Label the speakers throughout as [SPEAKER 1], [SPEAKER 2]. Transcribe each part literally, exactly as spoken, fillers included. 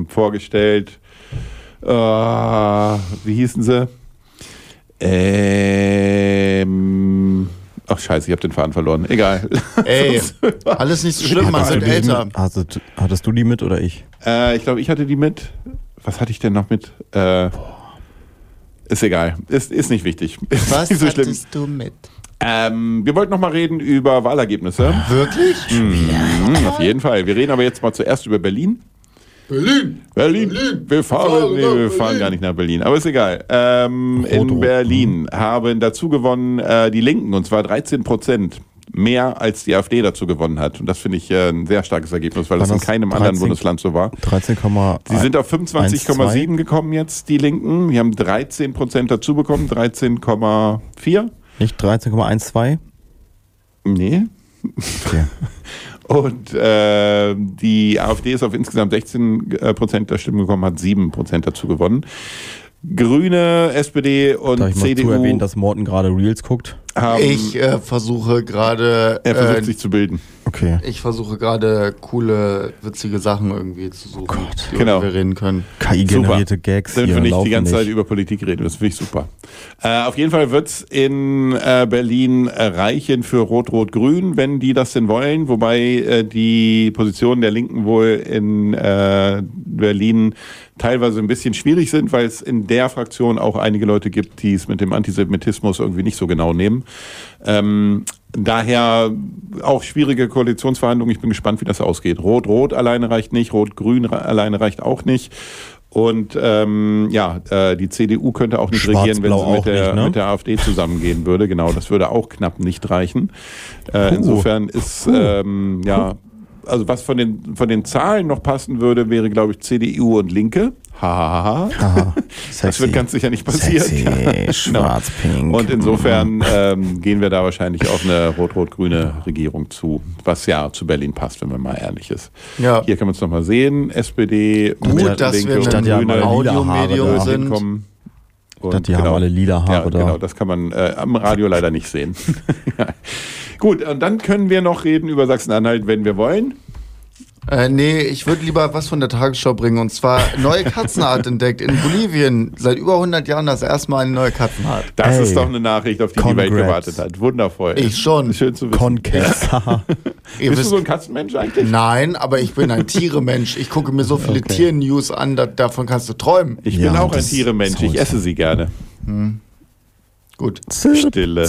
[SPEAKER 1] ähm, vorgestellt. Äh, wie hießen sie? Ähm... Ach scheiße, ich habe den Faden verloren. Egal.
[SPEAKER 2] Ey, alles nicht so schlimm, man sind älter.
[SPEAKER 3] Hattest, hattest du die mit oder ich?
[SPEAKER 1] Äh, ich glaube, ich hatte die mit. Was hatte ich denn noch mit? Äh, ist egal. Ist, ist nicht wichtig. Ist
[SPEAKER 2] Was
[SPEAKER 1] nicht so
[SPEAKER 2] hattest du mit?
[SPEAKER 1] Ähm, wir wollten noch mal reden über Wahlergebnisse.
[SPEAKER 2] Wirklich?
[SPEAKER 1] Mhm, auf jeden Fall. Wir reden aber jetzt mal zuerst über Berlin.
[SPEAKER 2] Berlin!
[SPEAKER 1] Berlin!
[SPEAKER 2] Berlin.
[SPEAKER 1] Wir, fahren,
[SPEAKER 2] Fahren
[SPEAKER 1] nee,
[SPEAKER 2] nach
[SPEAKER 1] wir
[SPEAKER 2] Berlin.
[SPEAKER 1] fahren gar nicht nach Berlin. Aber ist egal. Ähm, in
[SPEAKER 3] Rot-Rot.
[SPEAKER 1] Berlin haben dazu gewonnen äh, die Linken, und zwar dreizehn Prozent. Mehr als die AfD dazu gewonnen hat. Und das finde ich äh, ein sehr starkes Ergebnis, weil
[SPEAKER 3] War
[SPEAKER 1] das in
[SPEAKER 3] das
[SPEAKER 1] keinem
[SPEAKER 3] dreizehn
[SPEAKER 1] anderen Bundesland so war.
[SPEAKER 3] dreizehn Komma eins.
[SPEAKER 1] Sie sind auf fünfundzwanzig Komma sieben gekommen jetzt, die Linken. Die haben dreizehn Prozent dazu bekommen, dreizehn Komma vier.
[SPEAKER 3] Nicht dreizehn Komma zwölf?
[SPEAKER 1] Nee.
[SPEAKER 3] Okay.
[SPEAKER 1] Und äh, die AfD ist auf insgesamt sechzehn Prozent der Stimmen gekommen, hat sieben Prozent dazu gewonnen. Grüne, S P D und
[SPEAKER 3] Darf ich mal
[SPEAKER 1] C D U
[SPEAKER 3] zu erwähnen, dass Morten gerade Reels guckt?
[SPEAKER 1] haben,
[SPEAKER 2] Ich äh, versuche gerade.
[SPEAKER 1] er versucht
[SPEAKER 2] Äh,
[SPEAKER 1] sich zu bilden.
[SPEAKER 3] Okay.
[SPEAKER 2] ich versuche gerade coole, witzige Sachen irgendwie zu suchen,
[SPEAKER 3] Gott.
[SPEAKER 2] über
[SPEAKER 1] Genau.
[SPEAKER 2] die wir reden können.
[SPEAKER 3] K I-generierte Gags
[SPEAKER 1] Sind
[SPEAKER 3] hier
[SPEAKER 1] wir nicht
[SPEAKER 3] laufen
[SPEAKER 1] die ganze
[SPEAKER 3] nicht.
[SPEAKER 1] Zeit über Politik reden, das finde ich super. Äh, auf jeden Fall wird es in äh, Berlin äh, reichen für Rot-Rot-Grün, wenn die das denn wollen, wobei äh, die Positionen der Linken wohl in äh, Berlin teilweise ein bisschen schwierig sind, weil es in der Fraktion auch einige Leute gibt, die es mit dem Antisemitismus irgendwie nicht so genau nehmen. Ähm, daher auch schwierige Koalitionsverhandlungen. Ich bin gespannt, wie das ausgeht. Rot-Rot alleine reicht nicht, Rot-Grün alleine reicht auch nicht. Und ähm, ja, äh, die C D U könnte auch nicht
[SPEAKER 3] Schwarz-Blau
[SPEAKER 1] regieren, wenn sie
[SPEAKER 3] auch
[SPEAKER 1] mit der,
[SPEAKER 3] nicht, ne?
[SPEAKER 1] mit der AfD zusammengehen würde. Genau, das würde auch knapp nicht reichen. Äh,
[SPEAKER 3] Puh.
[SPEAKER 1] insofern ist, ähm, ja, also was von den, von den Zahlen noch passen würde, wäre, glaube ich, C D U und Linke. Hahaha.
[SPEAKER 3] Haha,
[SPEAKER 1] Das
[SPEAKER 3] sexy.
[SPEAKER 1] wird ganz sicher nicht passieren.
[SPEAKER 3] Sexy, schwarz-pink.
[SPEAKER 1] Und insofern ähm, gehen wir da wahrscheinlich auf eine rot-rot-grüne Regierung zu, was ja zu Berlin passt, wenn man mal ehrlich ist.
[SPEAKER 2] Ja.
[SPEAKER 1] Hier kann man es nochmal sehen. S P D,
[SPEAKER 2] Gut,
[SPEAKER 1] und
[SPEAKER 2] dass
[SPEAKER 1] Linke
[SPEAKER 2] wir
[SPEAKER 1] und
[SPEAKER 2] ein
[SPEAKER 3] ja
[SPEAKER 1] Grüne
[SPEAKER 3] mal
[SPEAKER 2] Audiomedium
[SPEAKER 3] lila Haare
[SPEAKER 2] sind.
[SPEAKER 1] hinkommen.
[SPEAKER 3] Ich dachte, die haben alle lila Haare
[SPEAKER 1] ja,
[SPEAKER 3] da.
[SPEAKER 1] Genau, das kann man äh, am Radio leider nicht sehen. Ja. Gut, und dann können wir noch reden über Sachsen-Anhalt, wenn wir wollen.
[SPEAKER 2] Äh, nee, ich würde lieber was von der Tagesschau bringen. Und zwar neue Katzenart entdeckt in Bolivien. Seit über hundert Jahren das erste Mal eine neue Katzenart.
[SPEAKER 1] Das
[SPEAKER 3] Ey,
[SPEAKER 1] ist doch eine Nachricht, auf die die Welt
[SPEAKER 3] congrats.
[SPEAKER 1] gewartet hat. Wundervoll.
[SPEAKER 2] Ich schon.
[SPEAKER 1] Schön zu wissen.
[SPEAKER 3] Conquesta.
[SPEAKER 2] Ihr
[SPEAKER 1] Bist
[SPEAKER 2] wisst-
[SPEAKER 1] du so ein Katzenmensch eigentlich?
[SPEAKER 2] Nein, aber ich bin ein Tieremensch. Ich gucke mir so viele
[SPEAKER 1] Okay.
[SPEAKER 2] Tier-News an, da, davon kannst du träumen.
[SPEAKER 1] Ich
[SPEAKER 3] Ja,
[SPEAKER 1] bin auch ein
[SPEAKER 3] das
[SPEAKER 1] Tieremensch. Ich
[SPEAKER 3] soll
[SPEAKER 1] esse sie gerne.
[SPEAKER 2] Gut.
[SPEAKER 1] Stille.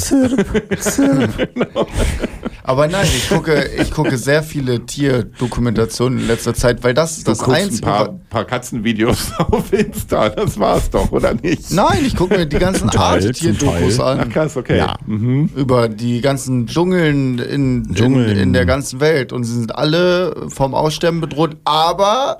[SPEAKER 2] Aber nein, ich gucke, ich gucke sehr viele Tierdokumentationen in letzter Zeit, weil das ist
[SPEAKER 1] Du
[SPEAKER 2] das
[SPEAKER 1] guckst
[SPEAKER 2] Einzige.
[SPEAKER 1] ein paar, paar Katzenvideos auf Insta, das war's doch, oder nicht?
[SPEAKER 2] Nein, ich gucke mir die ganzen
[SPEAKER 3] Teil,
[SPEAKER 2] Art-Tier-Dokus
[SPEAKER 3] zum
[SPEAKER 1] Ach
[SPEAKER 2] an.
[SPEAKER 1] krass, okay.
[SPEAKER 3] Ja.
[SPEAKER 1] Mhm.
[SPEAKER 2] Über die ganzen Dschungeln in,
[SPEAKER 3] Dschungeln.
[SPEAKER 2] in, in der ganzen Welt. Und sie sind alle vom Aussterben bedroht, aber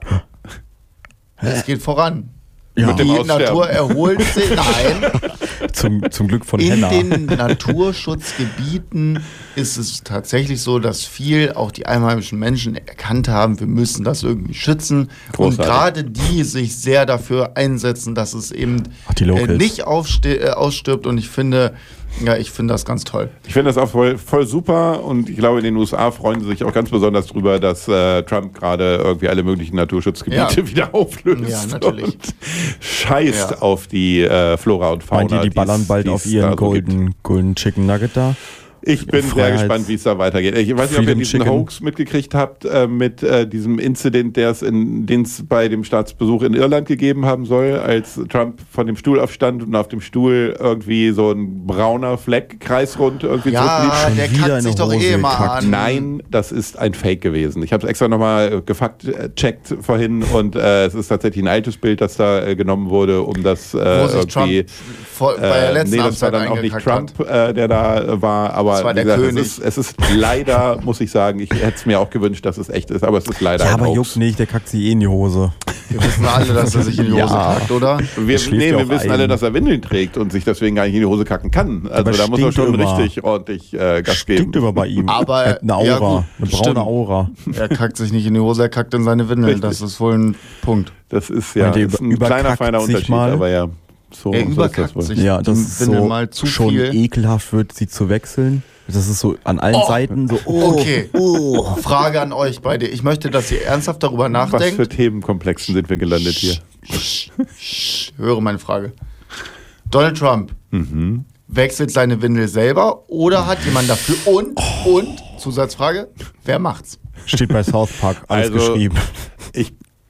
[SPEAKER 2] es geht voran.
[SPEAKER 3] Ja,
[SPEAKER 1] Mit dem
[SPEAKER 2] Die
[SPEAKER 1] Aussterben.
[SPEAKER 2] Natur erholt sich. Nein,
[SPEAKER 3] zum, zum Glück von
[SPEAKER 2] in
[SPEAKER 3] Henna.
[SPEAKER 2] den Naturschutzgebieten ist es tatsächlich so, dass viel auch die einheimischen Menschen erkannt haben, wir müssen das irgendwie schützen.
[SPEAKER 1] Großartig.
[SPEAKER 2] Und gerade die sich sehr dafür einsetzen, dass es eben
[SPEAKER 3] Ach, die
[SPEAKER 2] äh,
[SPEAKER 3] Locals.
[SPEAKER 2] nicht aufste- äh, ausstirbt. Und ich finde, ja, ich finde das ganz toll.
[SPEAKER 1] Ich finde das auch voll, voll super und ich glaube, in den U S A freuen sie sich auch ganz besonders drüber, dass äh, Trump gerade irgendwie alle möglichen Naturschutzgebiete
[SPEAKER 2] Ja.
[SPEAKER 1] wieder auflöst.
[SPEAKER 2] Ja, natürlich.
[SPEAKER 1] Und scheißt
[SPEAKER 2] Ja.
[SPEAKER 1] auf die äh, Flora und Fauna.
[SPEAKER 3] Meint ihr, die ballern
[SPEAKER 1] die's-
[SPEAKER 3] bald
[SPEAKER 1] die's
[SPEAKER 3] auf
[SPEAKER 1] da
[SPEAKER 3] ihren
[SPEAKER 1] so
[SPEAKER 3] Golden, Golden Chicken Nugget da?
[SPEAKER 1] Ich bin sehr
[SPEAKER 3] Freiheits-
[SPEAKER 1] gespannt, wie es da weitergeht. Ich weiß nicht, ob ihr
[SPEAKER 3] Freedom
[SPEAKER 1] diesen
[SPEAKER 3] Chicken.
[SPEAKER 1] Hoax mitgekriegt habt äh, mit äh, diesem Incident, der es in, den es bei dem Staatsbesuch in Irland gegeben haben soll, als Trump von dem Stuhl aufstand und auf dem Stuhl irgendwie so ein brauner Fleck kreisrund irgendwie zurückblieb.
[SPEAKER 2] Ja, der
[SPEAKER 3] wieder
[SPEAKER 2] kackt
[SPEAKER 3] in
[SPEAKER 2] sich
[SPEAKER 3] die
[SPEAKER 2] doch
[SPEAKER 3] Hose
[SPEAKER 2] eh mal
[SPEAKER 3] gekackt.
[SPEAKER 2] an.
[SPEAKER 1] Nein, das ist ein Fake gewesen. Ich habe es extra nochmal gefact-checkt vorhin und äh, es ist tatsächlich ein altes Bild, das da äh, genommen wurde, um das äh,
[SPEAKER 2] Wo sich
[SPEAKER 1] irgendwie...
[SPEAKER 2] Trump vor, bei der
[SPEAKER 1] Äh,
[SPEAKER 2] letzten
[SPEAKER 1] nee, das war
[SPEAKER 2] Amtszeit
[SPEAKER 1] dann auch nicht
[SPEAKER 2] eingekackt
[SPEAKER 1] Trump,
[SPEAKER 2] hat.
[SPEAKER 1] äh, der da äh, war, aber
[SPEAKER 2] Das war
[SPEAKER 1] wie
[SPEAKER 2] der
[SPEAKER 1] gesagt,
[SPEAKER 2] König.
[SPEAKER 1] Es, ist, es ist leider, muss ich sagen, ich hätte es mir auch gewünscht, dass es echt ist, aber es ist leider
[SPEAKER 3] Ja,
[SPEAKER 1] ein
[SPEAKER 3] aber
[SPEAKER 1] Hoax.
[SPEAKER 3] juckt nicht, der kackt sie eh in die Hose.
[SPEAKER 2] Wir wissen alle, dass er sich in die Hose
[SPEAKER 3] Ja.
[SPEAKER 2] kackt, oder?
[SPEAKER 1] Wir,
[SPEAKER 3] Der schläft
[SPEAKER 1] nee,
[SPEAKER 3] ja
[SPEAKER 1] wir
[SPEAKER 3] auf
[SPEAKER 1] wissen
[SPEAKER 3] Eisen.
[SPEAKER 1] alle, dass er Windeln trägt und sich deswegen gar nicht in die Hose kacken kann. Also
[SPEAKER 3] Aber
[SPEAKER 1] da muss er
[SPEAKER 3] stinkt
[SPEAKER 1] schon
[SPEAKER 3] immer.
[SPEAKER 1] richtig ordentlich äh, Gas geben.
[SPEAKER 3] Stinkt immer bei ihm.
[SPEAKER 2] Aber,
[SPEAKER 3] Er hat eine Aura,
[SPEAKER 2] ja, gut,
[SPEAKER 3] eine braune
[SPEAKER 2] stimmt.
[SPEAKER 3] Aura.
[SPEAKER 2] Er kackt sich nicht in die Hose, er kackt in seine Windeln.
[SPEAKER 1] Richtig.
[SPEAKER 2] Das ist wohl ein Punkt.
[SPEAKER 1] Das ist ja
[SPEAKER 3] Meint ihr,
[SPEAKER 1] ist ein
[SPEAKER 3] über-
[SPEAKER 1] kleiner,
[SPEAKER 3] überkackt
[SPEAKER 1] feiner
[SPEAKER 3] sich
[SPEAKER 1] Unterschied,
[SPEAKER 3] mal?
[SPEAKER 1] aber ja. So,
[SPEAKER 2] Er
[SPEAKER 1] so ist das
[SPEAKER 2] überkackt
[SPEAKER 1] wohl.
[SPEAKER 2] sich.
[SPEAKER 3] Ja,
[SPEAKER 2] die
[SPEAKER 3] das ist
[SPEAKER 2] Windel
[SPEAKER 3] so
[SPEAKER 2] mal zu
[SPEAKER 3] schon
[SPEAKER 2] viel.
[SPEAKER 3] ekelhaft wird, sie zu wechseln. Das ist so an allen
[SPEAKER 2] Oh.
[SPEAKER 3] Seiten so, oh,
[SPEAKER 2] Okay.
[SPEAKER 3] oh.
[SPEAKER 2] Frage an euch beide. Ich möchte, dass ihr ernsthaft darüber
[SPEAKER 1] Was
[SPEAKER 2] nachdenkt.
[SPEAKER 1] für Themenkomplexen sind wir gelandet hier?
[SPEAKER 2] Ich höre meine Frage. Donald Trump
[SPEAKER 1] Mhm.
[SPEAKER 2] wechselt seine Windel selber oder hat jemand dafür? Und, und, Zusatzfrage, wer macht's?
[SPEAKER 3] Steht bei South Park, alles
[SPEAKER 1] Also,
[SPEAKER 3] geschrieben.
[SPEAKER 1] Ich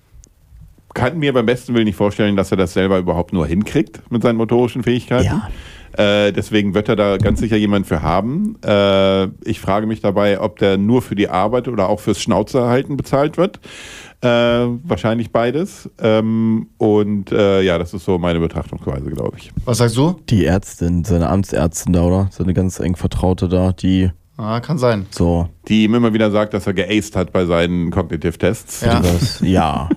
[SPEAKER 1] kann mir beim besten Willen nicht vorstellen, dass er das selber überhaupt nur hinkriegt mit seinen motorischen Fähigkeiten. Äh, deswegen wird er da ganz sicher jemand für haben. Äh, ich frage mich dabei, ob der nur für die Arbeit oder auch fürs Schnauzehalten bezahlt wird. Äh, wahrscheinlich beides. Ähm, und äh, ja, das ist so meine Betrachtungsweise, glaube ich.
[SPEAKER 2] Was sagst du?
[SPEAKER 3] Die Ärztin, seine Amtsärztin da, oder? Seine ganz eng Vertraute da, die
[SPEAKER 2] Ah, kann sein.
[SPEAKER 3] so,
[SPEAKER 1] Die ihm immer wieder sagt, dass er geaced hat bei seinen Cognitive-Tests.
[SPEAKER 2] Ja.
[SPEAKER 3] das, ja,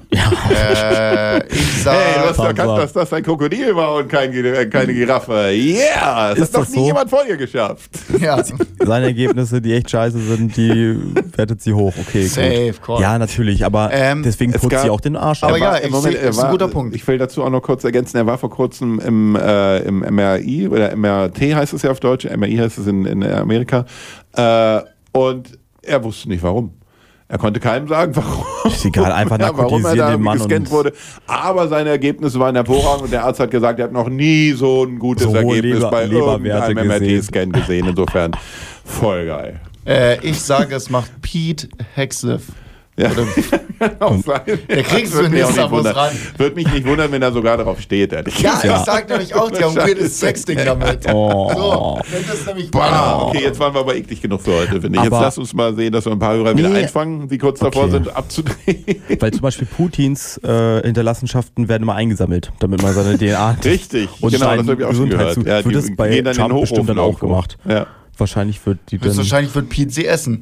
[SPEAKER 3] ja.
[SPEAKER 2] Äh, ich sag.
[SPEAKER 1] Hey, du hast
[SPEAKER 3] Sag
[SPEAKER 1] erkannt,
[SPEAKER 3] mal.
[SPEAKER 1] dass das ein Krokodil war und kein, äh, keine Giraffe. Yeah! Das
[SPEAKER 3] Ist
[SPEAKER 1] hat noch
[SPEAKER 3] das
[SPEAKER 1] nie
[SPEAKER 3] so?
[SPEAKER 1] jemand vor dir geschafft.
[SPEAKER 2] Ja.
[SPEAKER 3] Seine Ergebnisse, die echt scheiße sind, die wertet sie hoch. Okay,
[SPEAKER 2] Safe,
[SPEAKER 3] gut.
[SPEAKER 2] call.
[SPEAKER 3] Ja, natürlich, aber
[SPEAKER 2] Ähm,
[SPEAKER 3] deswegen
[SPEAKER 1] es
[SPEAKER 3] putzt
[SPEAKER 1] gab-
[SPEAKER 3] sie auch den Arsch
[SPEAKER 2] Aber
[SPEAKER 3] ab.
[SPEAKER 2] ja,
[SPEAKER 1] Im
[SPEAKER 2] ich
[SPEAKER 1] Moment,
[SPEAKER 2] seh-
[SPEAKER 1] er
[SPEAKER 2] ist ein
[SPEAKER 1] war-
[SPEAKER 2] guter Punkt.
[SPEAKER 1] Ich will dazu auch noch kurz ergänzen, er war vor kurzem im, äh, im M R I oder M R T heißt es ja auf Deutsch, M R I heißt es in, in Amerika. Äh, und er wusste nicht warum. Er konnte keinem sagen, warum.
[SPEAKER 3] Ist egal, einfach
[SPEAKER 1] Ja, warum er
[SPEAKER 3] narkotisieren
[SPEAKER 1] da
[SPEAKER 3] den Mann
[SPEAKER 1] gescannt
[SPEAKER 3] und
[SPEAKER 1] wurde. Aber seine Ergebnisse waren hervorragend und der Arzt hat gesagt, er hat noch nie so ein gutes
[SPEAKER 3] So hohe
[SPEAKER 1] Ergebnis
[SPEAKER 3] Leber-
[SPEAKER 1] bei
[SPEAKER 3] Leberwerte
[SPEAKER 1] irgendeinem M R
[SPEAKER 3] gesehen.
[SPEAKER 1] T-Scan gesehen. Insofern voll geil.
[SPEAKER 2] Äh, ich sage, es macht Pete Hegseth.
[SPEAKER 1] Ja.
[SPEAKER 2] Oder-
[SPEAKER 1] Kann auch sein.
[SPEAKER 2] Der kriegst du
[SPEAKER 1] Würde mich
[SPEAKER 2] nicht
[SPEAKER 1] auch nicht
[SPEAKER 2] Davos
[SPEAKER 1] wundern.
[SPEAKER 2] ran.
[SPEAKER 1] Würde mich nicht wundern, wenn er sogar darauf steht, ehrlich
[SPEAKER 2] Ja,
[SPEAKER 1] gesagt.
[SPEAKER 2] ich sag nämlich auch, die haben ein weirdes Sexding damit.
[SPEAKER 3] Oh.
[SPEAKER 2] So, wenn das nämlich
[SPEAKER 1] Ah, okay, jetzt waren wir aber eklig genug für heute, finde ich. Jetzt
[SPEAKER 3] Aber-
[SPEAKER 1] lass uns mal sehen, dass wir ein paar Hörer wieder
[SPEAKER 3] Nee.
[SPEAKER 1] einfangen, die kurz davor
[SPEAKER 3] Okay.
[SPEAKER 1] sind, abzudrehen.
[SPEAKER 3] Weil zum Beispiel Putins äh, Hinterlassenschaften werden immer eingesammelt, damit man seine D N A
[SPEAKER 1] Richtig,
[SPEAKER 3] und
[SPEAKER 1] genau,
[SPEAKER 3] seinen
[SPEAKER 1] das habe ich auch schon gehört.
[SPEAKER 3] Gesundheits-
[SPEAKER 1] Ja,
[SPEAKER 3] wird
[SPEAKER 1] die
[SPEAKER 3] das bei
[SPEAKER 1] gehen dann in den
[SPEAKER 3] Trump bestimmt dann
[SPEAKER 1] Hochofen
[SPEAKER 3] auch
[SPEAKER 1] irgendwo.
[SPEAKER 3] gemacht.
[SPEAKER 1] Ja.
[SPEAKER 3] Wahrscheinlich wird die dann
[SPEAKER 2] Höchstwahrscheinlich wird Pete sie essen.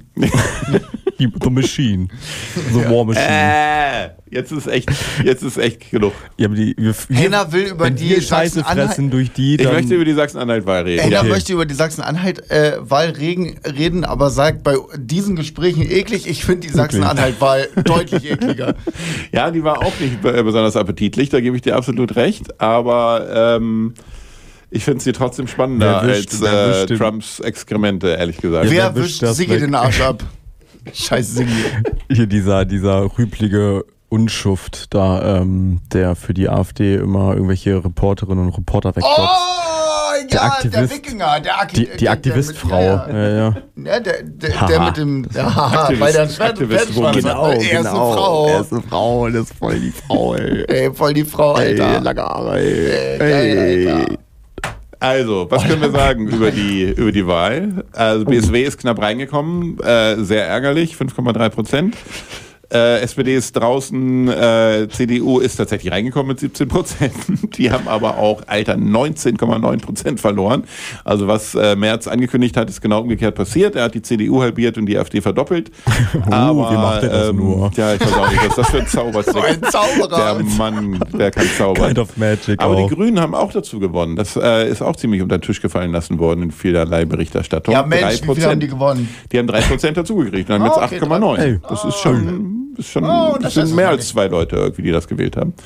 [SPEAKER 3] die The Machine, The War Machine.
[SPEAKER 1] Äh, jetzt ist echt, jetzt ist echt genug.
[SPEAKER 3] Ja, aber die, wir, wir,
[SPEAKER 2] Henna will über
[SPEAKER 3] wenn
[SPEAKER 2] die
[SPEAKER 3] wir Scheiße
[SPEAKER 2] Sachsen-Anhalt-
[SPEAKER 3] fressen durch die,
[SPEAKER 1] Ich
[SPEAKER 3] dann
[SPEAKER 1] möchte über die Sachsen-Anhalt-Wahl reden.
[SPEAKER 2] Henna
[SPEAKER 3] Okay.
[SPEAKER 2] möchte über die Sachsen-Anhalt-Wahl reden, reden, aber sagt bei diesen Gesprächen eklig. Ich finde die Sachsen-Anhalt-Wahl deutlich ekliger.
[SPEAKER 1] Ja, die war auch nicht be- besonders appetitlich, da gebe ich dir absolut recht, aber ähm, ich finde sie trotzdem spannender
[SPEAKER 3] Wer wischt-
[SPEAKER 1] als
[SPEAKER 3] wer
[SPEAKER 1] äh,
[SPEAKER 3] wischt den-
[SPEAKER 1] Trumps Exkremente, ehrlich gesagt.
[SPEAKER 3] Ja,
[SPEAKER 2] Wer
[SPEAKER 3] wer
[SPEAKER 2] wischt
[SPEAKER 3] wischt das
[SPEAKER 2] Siggi
[SPEAKER 3] weg?
[SPEAKER 2] den Arsch ab? Scheiße, Siggi.
[SPEAKER 3] hier dieser, dieser rüblige Unschuft da, ähm, der für die AfD immer irgendwelche Reporterinnen und Reporter
[SPEAKER 2] Oh,
[SPEAKER 3] wegboxt.
[SPEAKER 2] ja,
[SPEAKER 3] Der
[SPEAKER 2] der,
[SPEAKER 3] Aktivist-
[SPEAKER 2] Wikinger, der Aki
[SPEAKER 3] Die,
[SPEAKER 2] der-
[SPEAKER 3] die
[SPEAKER 2] der
[SPEAKER 3] Aktivistfrau.
[SPEAKER 2] mit- Ja,
[SPEAKER 3] Ja, ja.
[SPEAKER 2] ja, der, der,
[SPEAKER 3] Haha.
[SPEAKER 2] der mit dem. Ja,
[SPEAKER 1] Aktivist-
[SPEAKER 2] weil der ein Schwert
[SPEAKER 1] Aktivist-
[SPEAKER 2] Schwanz hat.
[SPEAKER 3] Genau,
[SPEAKER 2] Er ist eine
[SPEAKER 3] genau.
[SPEAKER 2] Frau.
[SPEAKER 3] Er ist eine Frau, das ist voll die Frau, ey.
[SPEAKER 2] Ey, voll die Frau, Alter.
[SPEAKER 3] Ey, lange Haare, ey.
[SPEAKER 2] Ey, geil, Alter.
[SPEAKER 1] Also, was können wir sagen über die, über die Wahl? Also, B S W ist knapp reingekommen, äh, sehr ärgerlich, fünf Komma drei Prozent. Äh, S P D ist draußen, äh, C D U ist tatsächlich reingekommen mit siebzehn Prozent. Die haben aber auch, Alter, neunzehn Komma neun Prozent verloren. Also was äh, Merz angekündigt hat, ist genau umgekehrt passiert. Er hat die C D U halbiert und die AfD verdoppelt. Aber,
[SPEAKER 3] wie macht er das nur?
[SPEAKER 1] Ja, ich weiß auch nicht, was ist das für ein Zaubertrick?
[SPEAKER 2] So ein Zauberer.
[SPEAKER 1] Der Mann, der kann zaubern.
[SPEAKER 3] Kind of Magic
[SPEAKER 1] Aber
[SPEAKER 3] auch.
[SPEAKER 1] die Grünen haben auch dazu gewonnen. Das äh, ist auch ziemlich unter den Tisch gefallen lassen worden in vielerlei Berichterstattung.
[SPEAKER 2] Ja, Mensch, wie viel
[SPEAKER 1] drei Prozent.
[SPEAKER 2] haben die gewonnen?
[SPEAKER 1] Die haben drei Prozent dazugekriegt und haben
[SPEAKER 2] Ah,
[SPEAKER 1] jetzt
[SPEAKER 2] okay,
[SPEAKER 1] acht Komma neun.
[SPEAKER 3] Ey.
[SPEAKER 1] Das ist schon, ist schon
[SPEAKER 2] Oh,
[SPEAKER 1] das
[SPEAKER 2] das
[SPEAKER 1] sind
[SPEAKER 2] ist
[SPEAKER 1] mehr
[SPEAKER 2] es
[SPEAKER 1] als zwei Leute irgendwie, die das gewählt haben.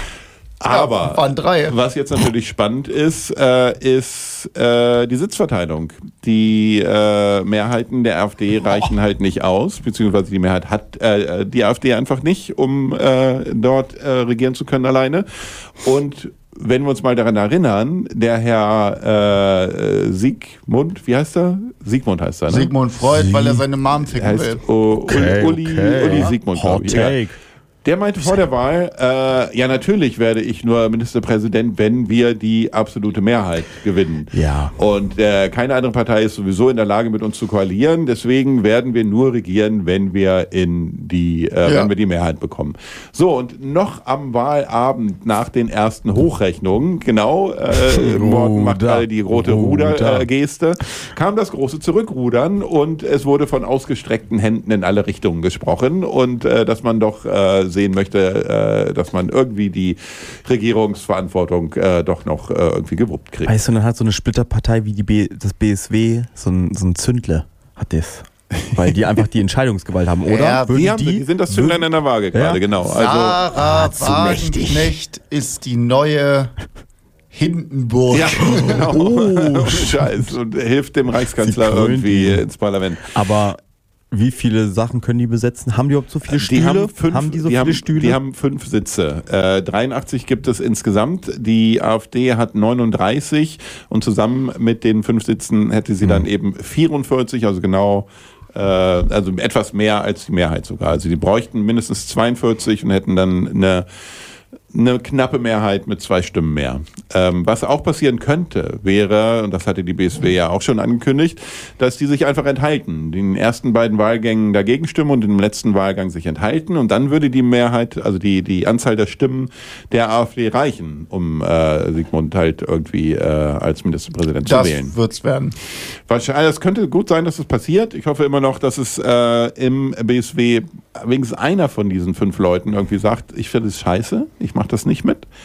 [SPEAKER 1] Aber
[SPEAKER 2] Ja, waren drei.
[SPEAKER 1] was jetzt natürlich spannend ist, äh, ist äh, die Sitzverteilung. Die äh, Mehrheiten der AfD reichen halt nicht aus, beziehungsweise die Mehrheit hat äh, die AfD einfach nicht, um äh, dort äh, regieren zu können alleine. Und wenn wir uns mal daran erinnern, der Herr äh, Siegmund, wie heißt er? Siegmund heißt er, ne?
[SPEAKER 2] Sigmund Freud,
[SPEAKER 3] Sie-
[SPEAKER 2] weil er seine Mom
[SPEAKER 1] Er
[SPEAKER 2] ficken will.
[SPEAKER 1] heißt O-
[SPEAKER 3] Okay,
[SPEAKER 1] Uli,
[SPEAKER 3] okay.
[SPEAKER 1] Uli Siegmund, glaube
[SPEAKER 3] Hot
[SPEAKER 1] ich. Ja.
[SPEAKER 3] Take.
[SPEAKER 1] Der meinte vor der Wahl, äh, ja natürlich werde ich nur Ministerpräsident, wenn wir die absolute Mehrheit gewinnen.
[SPEAKER 3] Ja.
[SPEAKER 1] Und äh, keine andere Partei ist sowieso in der Lage, mit uns zu koalieren. Deswegen werden wir nur regieren, wenn wir in die, äh,
[SPEAKER 2] Ja.
[SPEAKER 1] wenn wir die Mehrheit bekommen. So, und noch am Wahlabend nach den ersten Hochrechnungen, genau, äh, Morgen macht
[SPEAKER 3] Ruder.
[SPEAKER 1] alle die rote
[SPEAKER 3] Ruder.
[SPEAKER 1] Ruder-Geste, kam das große Zurückrudern und es wurde von ausgestreckten Händen in alle Richtungen gesprochen und äh, dass man doch äh, sehen möchte, äh, dass man irgendwie die Regierungsverantwortung äh, doch noch äh, irgendwie gewuppt kriegt.
[SPEAKER 3] Weißt du, dann hat so eine Splitterpartei wie die B, das B S W so ein, so ein Zündle, hat das. Weil die einfach die Entscheidungsgewalt haben, oder?
[SPEAKER 2] Ja,
[SPEAKER 3] Würden
[SPEAKER 1] Die, haben, die sind das Zünglein
[SPEAKER 3] würden-
[SPEAKER 1] in der Waage
[SPEAKER 3] Ja.
[SPEAKER 1] gerade, genau. Also,
[SPEAKER 2] Sarah
[SPEAKER 3] Ah, zu mächtig.
[SPEAKER 2] Wagenknecht ist die neue Hindenburg.
[SPEAKER 1] Ja, genau.
[SPEAKER 3] Oh,
[SPEAKER 1] Scheiß. Und hilft dem Reichskanzler
[SPEAKER 3] Sie krönt
[SPEAKER 1] irgendwie
[SPEAKER 3] ihn.
[SPEAKER 1] ins Parlament.
[SPEAKER 3] Aber wie viele Sachen können die besetzen? Haben die überhaupt so viele Stühle?
[SPEAKER 1] Die haben, fünf,
[SPEAKER 3] die so
[SPEAKER 1] die
[SPEAKER 3] viele
[SPEAKER 1] haben,
[SPEAKER 3] Stühle?
[SPEAKER 1] Die haben fünf Sitze. Äh, dreiundachtzig gibt es insgesamt. Die AfD hat neununddreißig und zusammen mit den fünf Sitzen hätte sie dann eben vierundvierzig, also genau, äh, also etwas mehr als die Mehrheit sogar. Also die bräuchten mindestens zweiundvierzig und hätten dann eine eine knappe Mehrheit mit zwei Stimmen mehr. Ähm, was auch passieren könnte, wäre, und das hatte die B S W ja auch schon angekündigt, dass die sich einfach enthalten. In den ersten beiden Wahlgängen dagegen stimmen und im letzten Wahlgang sich enthalten. Und dann würde die Mehrheit, also die, die Anzahl der Stimmen der AfD reichen, um äh, Sigmund halt irgendwie äh, als Ministerpräsident
[SPEAKER 2] Das
[SPEAKER 1] zu wählen.
[SPEAKER 2] Das wird's werden.
[SPEAKER 1] Wahrscheinlich, es könnte gut sein, dass es passiert. Ich hoffe immer noch, dass es äh, im B S W wenigstens einer von diesen fünf Leuten irgendwie sagt, ich finde es scheiße, ich mache das nicht mit.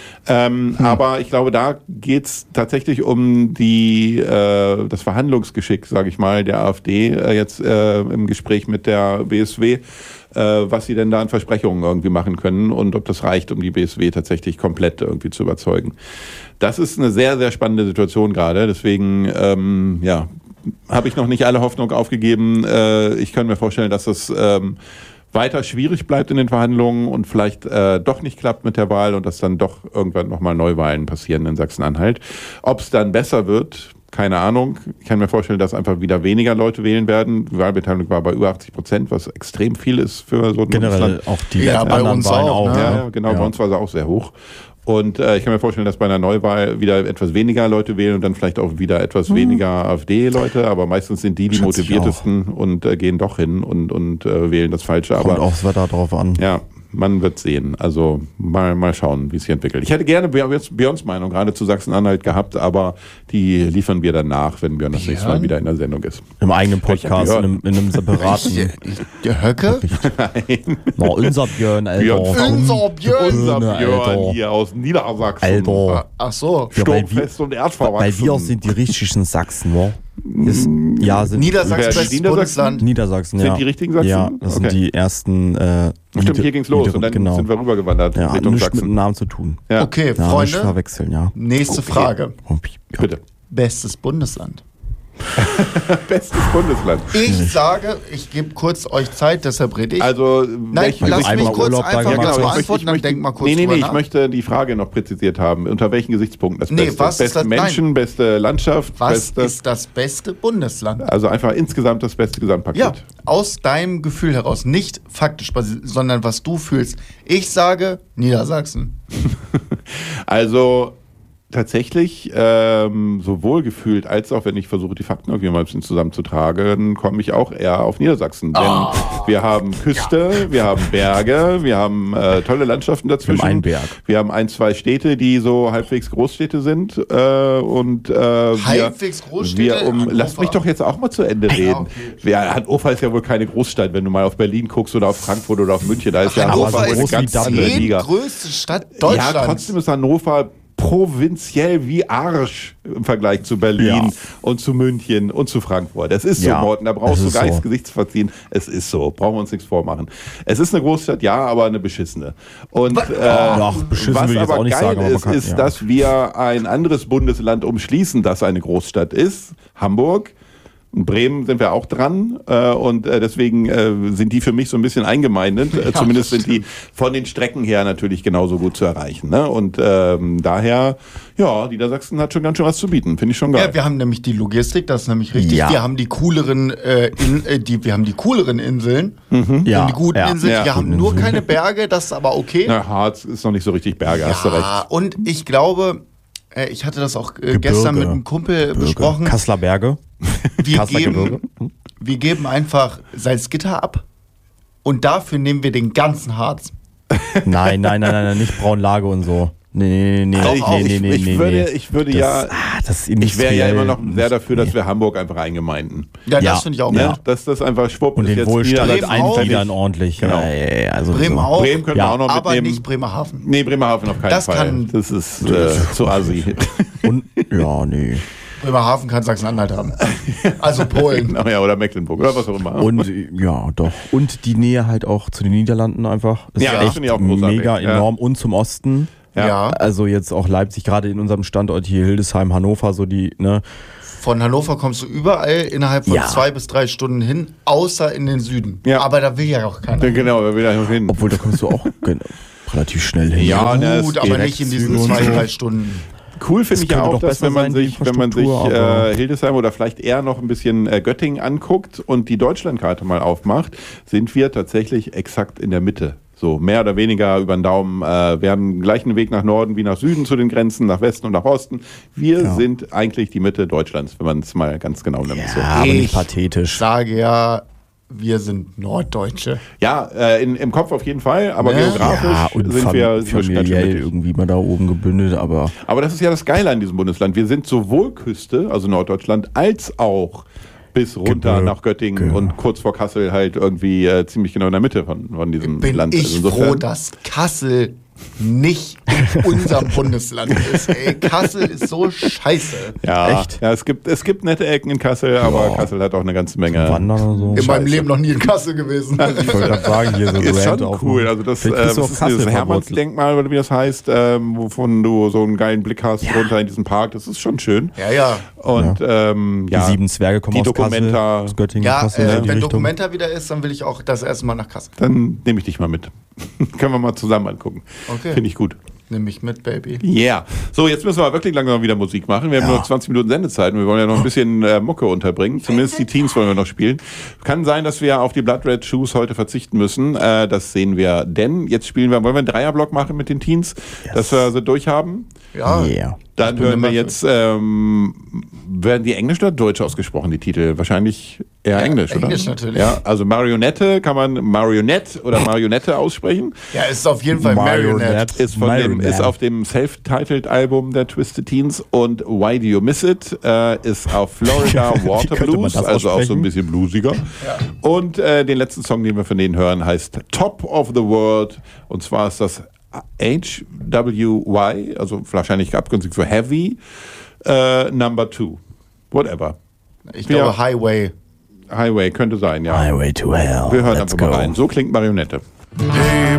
[SPEAKER 1] Ähm, hm. Aber ich glaube, da geht es tatsächlich um die, äh, das Verhandlungsgeschick, sage ich mal, der AfD äh, jetzt äh, im Gespräch mit der B S W, äh, was sie denn da an Versprechungen irgendwie machen können und ob das reicht, um die B S W tatsächlich komplett irgendwie zu überzeugen. Das ist eine sehr, sehr spannende Situation gerade. Deswegen, ähm, ja, habe ich noch nicht alle Hoffnung aufgegeben. Äh, ich kann mir vorstellen, dass das ähm, weiter schwierig bleibt in den Verhandlungen und vielleicht äh, doch nicht klappt mit der Wahl und dass dann doch irgendwann nochmal Neuwahlen passieren in Sachsen-Anhalt. Ob es dann besser wird, keine Ahnung. Ich kann mir vorstellen, dass einfach wieder weniger Leute wählen werden. Die Wahlbeteiligung war bei über achtzig Prozent, was extrem viel ist für so ein
[SPEAKER 3] Generell
[SPEAKER 1] Bundesland.
[SPEAKER 3] auch die
[SPEAKER 2] Ja, bei
[SPEAKER 3] anderen
[SPEAKER 2] uns
[SPEAKER 3] Wahlen
[SPEAKER 2] auch,
[SPEAKER 3] auch.
[SPEAKER 2] ne?
[SPEAKER 1] Ja, ja, genau,
[SPEAKER 3] Ja.
[SPEAKER 1] bei uns war sie auch sehr hoch. Und äh, ich kann mir vorstellen, dass bei einer Neuwahl wieder etwas weniger Leute wählen und dann vielleicht auch wieder etwas
[SPEAKER 3] Hm.
[SPEAKER 1] weniger AfD-Leute, aber meistens sind die die
[SPEAKER 3] Schätze ich
[SPEAKER 1] motiviertesten und äh, gehen doch hin und, und äh, wählen das Falsche.
[SPEAKER 3] Kommt
[SPEAKER 1] Aber
[SPEAKER 3] auch das Wetter drauf an.
[SPEAKER 1] ja, man wird sehen. Also mal, mal schauen, wie es sich entwickelt. Ich hätte gerne Björns Meinung gerade zu Sachsen-Anhalt gehabt, aber die liefern wir dann nach, wenn Björn das
[SPEAKER 2] Björn?
[SPEAKER 1] nächste Mal wieder in der Sendung ist.
[SPEAKER 3] Im eigenen Podcast, in
[SPEAKER 1] Welcher
[SPEAKER 3] einem, in einem separaten.
[SPEAKER 2] Der Höcke?
[SPEAKER 3] Na, unser Björn, Alter.
[SPEAKER 1] Björn von-
[SPEAKER 2] Unser Björn.
[SPEAKER 1] Unser
[SPEAKER 3] Alter.
[SPEAKER 1] Björn hier aus Niedersachsen.
[SPEAKER 3] Alter.
[SPEAKER 2] Ach so.
[SPEAKER 3] Ja, weil
[SPEAKER 1] Sturmfest und
[SPEAKER 3] Weil
[SPEAKER 1] erdverwachsen.
[SPEAKER 3] wir sind die richtigen Sachsen, wa? Ist, ja, sind
[SPEAKER 2] Niedersachsen,
[SPEAKER 1] Wer-
[SPEAKER 2] bestes
[SPEAKER 1] Niedersachsen?
[SPEAKER 2] Bundesland.
[SPEAKER 3] Niedersachsen,
[SPEAKER 1] Sind
[SPEAKER 3] ja.
[SPEAKER 1] die richtigen Sachsen?
[SPEAKER 3] Ja, das
[SPEAKER 1] Okay.
[SPEAKER 3] sind die ersten. Äh,
[SPEAKER 1] Stimmt,
[SPEAKER 3] Nieder-
[SPEAKER 1] hier ging's los
[SPEAKER 3] Nieder-
[SPEAKER 1] und dann
[SPEAKER 3] genau.
[SPEAKER 1] sind wir rübergewandert
[SPEAKER 3] Ja,
[SPEAKER 1] Richtung
[SPEAKER 3] nichts mit dem
[SPEAKER 1] Sachsen.
[SPEAKER 3] Namen zu tun.
[SPEAKER 1] Ja.
[SPEAKER 2] Okay,
[SPEAKER 3] Ja, nicht
[SPEAKER 2] Freunde,
[SPEAKER 3] verwechseln, ja.
[SPEAKER 2] nächste
[SPEAKER 1] Okay.
[SPEAKER 2] Frage.
[SPEAKER 3] Ja.
[SPEAKER 1] Bitte.
[SPEAKER 2] Bestes Bundesland.
[SPEAKER 1] Bestes Bundesland.
[SPEAKER 2] Ich sage, ich gebe kurz euch Zeit, deshalb rede ich.
[SPEAKER 1] Also,
[SPEAKER 2] Nein,
[SPEAKER 1] welchen-
[SPEAKER 2] lass mich
[SPEAKER 3] einmal
[SPEAKER 2] kurz
[SPEAKER 3] Urlaub da
[SPEAKER 2] einfach
[SPEAKER 3] gemacht
[SPEAKER 2] das
[SPEAKER 3] hast.
[SPEAKER 1] ich möchte-
[SPEAKER 2] beantworten,
[SPEAKER 1] ich
[SPEAKER 2] dann
[SPEAKER 1] möchte-
[SPEAKER 2] denk mal kurz
[SPEAKER 1] Nee, nee,
[SPEAKER 2] drüber
[SPEAKER 1] nee,
[SPEAKER 2] nach.
[SPEAKER 1] ich möchte die Frage noch präzisiert haben. Unter welchen Gesichtspunkten das
[SPEAKER 2] Nee,
[SPEAKER 1] Beste?
[SPEAKER 2] was ist
[SPEAKER 1] beste
[SPEAKER 2] das-
[SPEAKER 1] Menschen,
[SPEAKER 2] nein.
[SPEAKER 1] beste Landschaft,
[SPEAKER 2] Was
[SPEAKER 1] beste...
[SPEAKER 2] ist das beste Bundesland?
[SPEAKER 1] Also einfach insgesamt das beste Gesamtpaket.
[SPEAKER 2] Ja, aus deinem Gefühl heraus, nicht faktisch, basi- sondern was du fühlst. Ich sage Niedersachsen.
[SPEAKER 1] Also tatsächlich, ähm, sowohl gefühlt als auch, wenn ich versuche, die Fakten irgendwie mal ein bisschen zusammenzutragen, komme ich auch eher auf Niedersachsen. Denn
[SPEAKER 2] Oh.
[SPEAKER 1] wir haben Küste, wir haben Berge, wir haben äh, tolle Landschaften dazwischen.
[SPEAKER 3] Wir haben einen Berg.
[SPEAKER 1] Wir haben ein, zwei Städte, die so halbwegs Großstädte sind. Äh, und, äh,
[SPEAKER 2] Halbwegs
[SPEAKER 1] wir,
[SPEAKER 2] Großstädte?
[SPEAKER 1] Wir um,
[SPEAKER 2] Hannover.
[SPEAKER 1] lass mich doch jetzt auch mal zu Ende reden.
[SPEAKER 2] Ja, okay.
[SPEAKER 1] Ja, Hannover ist ja wohl keine Großstadt, wenn du mal auf Berlin guckst oder auf Frankfurt oder auf München. Da ist ja
[SPEAKER 2] Hannover
[SPEAKER 1] Hannover wohl eine
[SPEAKER 2] ist
[SPEAKER 1] ganz
[SPEAKER 3] die
[SPEAKER 1] andere
[SPEAKER 2] die
[SPEAKER 1] Liga.
[SPEAKER 2] größte Stadt Deutschlands.
[SPEAKER 1] Ja, trotzdem ist Hannover provinziell wie Arsch im Vergleich zu Berlin
[SPEAKER 3] Ja.
[SPEAKER 1] und zu München und zu Frankfurt. Das ist so,
[SPEAKER 3] Ja,
[SPEAKER 1] Morten, da brauchst
[SPEAKER 3] es
[SPEAKER 1] du
[SPEAKER 3] ist
[SPEAKER 1] gar nichts
[SPEAKER 3] so.
[SPEAKER 1] Gesicht zu verziehen. Es ist so, brauchen wir uns nichts vormachen. Es ist eine Großstadt, ja, aber eine beschissene. Und äh,
[SPEAKER 3] Ach, beschissen
[SPEAKER 1] was
[SPEAKER 3] will ich jetzt
[SPEAKER 1] aber
[SPEAKER 3] auch nicht
[SPEAKER 1] geil
[SPEAKER 3] sagen, aber man
[SPEAKER 1] ist,
[SPEAKER 3] kann-
[SPEAKER 1] ist,
[SPEAKER 3] ja.
[SPEAKER 1] dass wir ein anderes Bundesland umschließen, das eine Großstadt ist, Hamburg. In Bremen sind wir auch dran äh, und äh, deswegen äh, sind die für mich so ein bisschen eingemeindet. Äh,
[SPEAKER 2] Ja,
[SPEAKER 1] zumindest
[SPEAKER 2] das
[SPEAKER 1] sind die von den Strecken her natürlich genauso gut zu erreichen. Ne? Und ähm, daher, ja, Niedersachsen hat schon ganz schön was zu bieten. Finde ich schon geil.
[SPEAKER 2] Ja, wir haben nämlich die Logistik, das ist nämlich richtig.
[SPEAKER 3] Ja.
[SPEAKER 2] Wir haben die cooleren, äh, in, äh, die, wir haben die cooleren Inseln, wir haben die guten
[SPEAKER 3] ja.
[SPEAKER 2] Inseln.
[SPEAKER 1] Ja.
[SPEAKER 2] Wir haben
[SPEAKER 3] Guten
[SPEAKER 2] nur
[SPEAKER 3] Inseln.
[SPEAKER 2] keine Berge, das ist aber okay.
[SPEAKER 1] Na, Harz ist noch nicht so richtig Berge, hast du recht.
[SPEAKER 2] Ja, und ich glaube, äh, ich hatte das auch äh,
[SPEAKER 3] Gebirge.
[SPEAKER 2] gestern mit einem Kumpel
[SPEAKER 3] Gebirge.
[SPEAKER 2] besprochen.
[SPEAKER 3] Kasseler Berge.
[SPEAKER 2] Wir
[SPEAKER 3] Kasseler
[SPEAKER 2] geben,
[SPEAKER 3] Gebirge.
[SPEAKER 2] wir geben einfach Salzgitter ab und dafür nehmen wir den ganzen Harz.
[SPEAKER 3] Nein, nein, nein, nein, nein, nicht Braunlage und so. Nee, nee, nee,
[SPEAKER 1] Also
[SPEAKER 3] nee,
[SPEAKER 1] ich,
[SPEAKER 3] nee,
[SPEAKER 1] ich,
[SPEAKER 3] nee,
[SPEAKER 1] ich
[SPEAKER 3] nee,
[SPEAKER 1] würde,
[SPEAKER 3] nee.
[SPEAKER 1] ich würde
[SPEAKER 3] Das,
[SPEAKER 1] ja,
[SPEAKER 3] ah, das ist
[SPEAKER 1] ich wäre ja
[SPEAKER 3] industriell
[SPEAKER 1] immer noch sehr dafür, dass
[SPEAKER 3] nicht-
[SPEAKER 1] wir Hamburg einfach eingemeinden.
[SPEAKER 2] Ja,
[SPEAKER 3] Ja.
[SPEAKER 2] das finde ich auch
[SPEAKER 3] Ja.
[SPEAKER 2] gut.
[SPEAKER 1] Dass das einfach schwupp
[SPEAKER 3] und
[SPEAKER 1] ist
[SPEAKER 3] den
[SPEAKER 1] jetzt
[SPEAKER 3] Wohlstand
[SPEAKER 2] Bremen auch.
[SPEAKER 3] eingliedern ordentlich.
[SPEAKER 1] Genau.
[SPEAKER 3] Ja, ja, ja, also
[SPEAKER 2] Bremen
[SPEAKER 3] so.
[SPEAKER 2] auch,
[SPEAKER 1] Bremen können
[SPEAKER 3] Ja.
[SPEAKER 1] wir auch noch
[SPEAKER 2] aber
[SPEAKER 1] mitnehmen.
[SPEAKER 2] nicht Bremerhaven.
[SPEAKER 1] Nee, Bremerhaven auf keinen
[SPEAKER 2] Das
[SPEAKER 1] Fall.
[SPEAKER 2] kann-
[SPEAKER 1] das ist äh, zu assi.
[SPEAKER 3] Und, ja, nee.
[SPEAKER 2] Bremerhaven kann Sachsen-Anhalt haben. Also Polen.
[SPEAKER 1] Genau, ja, oder Mecklenburg oder was auch immer.
[SPEAKER 3] Und ja, doch. Und die Nähe halt auch zu den Niederlanden einfach. Ist
[SPEAKER 1] Ja, das
[SPEAKER 3] echt
[SPEAKER 1] finde ich auch großartig.
[SPEAKER 3] mega
[SPEAKER 1] Ja.
[SPEAKER 3] enorm. Und zum Osten.
[SPEAKER 1] Ja.
[SPEAKER 2] Ja.
[SPEAKER 3] Also jetzt auch Leipzig, gerade in unserem Standort hier, Hildesheim, Hannover, so die, ne?
[SPEAKER 2] Von Hannover kommst du überall innerhalb von
[SPEAKER 3] Ja.
[SPEAKER 2] zwei bis drei Stunden hin, außer in den Süden.
[SPEAKER 1] Ja.
[SPEAKER 2] Aber da will ja auch keiner.
[SPEAKER 1] Ja, genau, da will er noch hin.
[SPEAKER 3] Obwohl, da kommst du auch gen- relativ schnell hin.
[SPEAKER 1] Ja, ne,
[SPEAKER 2] Gut,
[SPEAKER 1] es
[SPEAKER 2] aber
[SPEAKER 1] geht.
[SPEAKER 2] nicht in diesen
[SPEAKER 3] Direktzüge
[SPEAKER 2] zwei,
[SPEAKER 3] und so.
[SPEAKER 2] drei Stunden.
[SPEAKER 1] Cool finde ich ja
[SPEAKER 3] könnte
[SPEAKER 1] auch,
[SPEAKER 3] doch
[SPEAKER 1] dass
[SPEAKER 3] besser
[SPEAKER 1] wenn man
[SPEAKER 3] sein, die
[SPEAKER 1] sich, wenn man sich
[SPEAKER 3] Infrastruktur, aber-
[SPEAKER 1] äh, Hildesheim oder vielleicht eher noch ein bisschen äh, Göttingen anguckt und die Deutschlandkarte mal aufmacht, sind wir tatsächlich exakt in der Mitte. So mehr oder weniger über den Daumen. Äh, wir haben gleichen Weg nach Norden wie nach Süden zu den Grenzen, nach Westen und nach Osten. Wir
[SPEAKER 3] Ja.
[SPEAKER 1] sind eigentlich die Mitte Deutschlands, wenn man es mal ganz genau nimmt. So.
[SPEAKER 3] Ja, aber nicht
[SPEAKER 2] Ich
[SPEAKER 3] pathetisch.
[SPEAKER 2] sage ja, wir sind Norddeutsche.
[SPEAKER 1] Ja, äh, in, im Kopf auf jeden Fall, aber
[SPEAKER 2] Ne?
[SPEAKER 1] geografisch
[SPEAKER 3] Ja, und
[SPEAKER 1] sind
[SPEAKER 3] fam
[SPEAKER 1] wir sind wir schon ganz schön
[SPEAKER 3] familiell
[SPEAKER 1] mittig.
[SPEAKER 3] irgendwie mal da oben gebündelt, aber
[SPEAKER 1] Aber das ist ja das Geile an diesem Bundesland. Wir sind sowohl Küste, also Norddeutschland, als auch bis runter
[SPEAKER 3] Gebirge.
[SPEAKER 1] nach Göttingen und kurz vor Kassel halt irgendwie äh, ziemlich genau in der Mitte von, von diesem
[SPEAKER 2] Bin
[SPEAKER 1] Land.
[SPEAKER 2] ich
[SPEAKER 1] Also
[SPEAKER 2] froh, dass Kassel nicht in unserem Bundesland ist. Ey, Kassel ist so scheiße.
[SPEAKER 1] ja,
[SPEAKER 3] Echt?
[SPEAKER 1] Ja, es gibt, es gibt nette Ecken in Kassel, aber
[SPEAKER 3] Ja.
[SPEAKER 1] Kassel hat auch eine ganze Menge.
[SPEAKER 3] Wandern oder so.
[SPEAKER 2] In meinem
[SPEAKER 1] Scheiße.
[SPEAKER 2] Leben noch nie in Kassel gewesen.
[SPEAKER 3] Ich wollte gerade sagen, hier so
[SPEAKER 1] Ist
[SPEAKER 3] Rant
[SPEAKER 1] schon
[SPEAKER 3] aufmachen.
[SPEAKER 1] cool. Also das, äh,
[SPEAKER 3] Vielleicht kriegst du
[SPEAKER 1] das
[SPEAKER 3] auch
[SPEAKER 1] ist
[SPEAKER 3] Kassel
[SPEAKER 1] dieses
[SPEAKER 3] verwurzelt.
[SPEAKER 1] Hermannsdenkmal, oder wie das heißt, ähm, wovon du so einen geilen Blick hast runter in diesen Park. Das ist schon schön.
[SPEAKER 2] Ja, ja.
[SPEAKER 1] Und ähm,
[SPEAKER 3] Die
[SPEAKER 1] ja,
[SPEAKER 3] sieben Zwerge kommen
[SPEAKER 1] die
[SPEAKER 3] aus Kassel,
[SPEAKER 1] Documenta-
[SPEAKER 3] aus Göttingen,
[SPEAKER 2] Ja,
[SPEAKER 3] Kassel, in
[SPEAKER 2] äh,
[SPEAKER 3] die
[SPEAKER 2] wenn
[SPEAKER 3] Richtung.
[SPEAKER 2] Documenta wieder ist, dann will ich auch das erste Mal nach Kassel.
[SPEAKER 1] dann nehme ich dich mal mit. Können wir mal zusammen angucken.
[SPEAKER 2] Okay.
[SPEAKER 1] Finde ich gut.
[SPEAKER 2] Nimm mich mit, Baby.
[SPEAKER 1] Yeah. So, jetzt müssen wir wirklich langsam wieder Musik machen. Wir haben
[SPEAKER 3] Ja.
[SPEAKER 1] nur noch zwanzig Minuten Sendezeit und wir wollen ja noch ein bisschen äh, Mucke unterbringen. Zumindest die Teens wollen wir noch spielen. Kann sein, dass wir auf die Blood Red Shoes heute verzichten müssen. Äh, das sehen wir. Denn jetzt spielen wir, wollen wir einen Dreierblock machen mit den Teens, dass wir sie durchhaben?
[SPEAKER 2] Ja.
[SPEAKER 3] Yeah.
[SPEAKER 1] Dann
[SPEAKER 2] bin
[SPEAKER 1] hören wir
[SPEAKER 2] immer
[SPEAKER 1] jetzt, ähm, werden die Englisch oder Deutsch ausgesprochen, die Titel? Wahrscheinlich eher Englisch, oder?
[SPEAKER 2] Englisch natürlich.
[SPEAKER 1] Ja, also Marionette kann man Marionette oder Marionette aussprechen.
[SPEAKER 2] Ja, es ist auf jeden Fall Marionette.
[SPEAKER 3] Marionette.
[SPEAKER 1] Ist, von dem, ist auf dem self-titled Album der Twisted Teens und Why Do You Miss It äh, ist auf Florida Water
[SPEAKER 3] könnte man
[SPEAKER 1] Blues,
[SPEAKER 3] das
[SPEAKER 1] also auch so ein
[SPEAKER 3] aussprechen?
[SPEAKER 1] bisschen bluesiger. Und äh, den letzten Song, den wir von denen hören, heißt Top of the World und zwar ist das H W Y, also wahrscheinlich abkürzlich für Heavy, äh, Number Two. Whatever.
[SPEAKER 2] Ich glaube
[SPEAKER 1] Ja.
[SPEAKER 2] Highway.
[SPEAKER 1] Highway könnte sein, ja.
[SPEAKER 3] Highway to Hell.
[SPEAKER 1] Wir hören
[SPEAKER 3] Let's
[SPEAKER 1] einfach mal
[SPEAKER 3] go.
[SPEAKER 1] rein. So klingt Marionette.